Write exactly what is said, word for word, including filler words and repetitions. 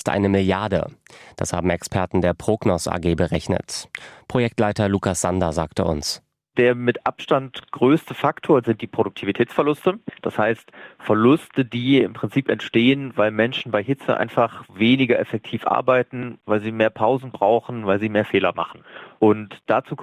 fast eine Milliarde. Das haben Experten der Prognos A G berechnet. Projektleiter Lukas Sander sagte uns: Der mit Abstand größte Faktor sind die Produktivitätsverluste. Das heißt, Verluste, die im Prinzip entstehen, weil Menschen bei Hitze einfach weniger effektiv arbeiten, weil sie mehr Pausen brauchen, weil sie mehr Fehler machen. Und dazu kommt